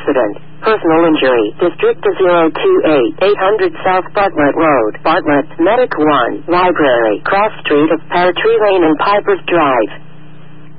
accident. Personal injury. District 028, 800 South Bartlett Road, Bartlett, Medic 1, Library, cross street of Pear Tree Lane and Pipers Drive.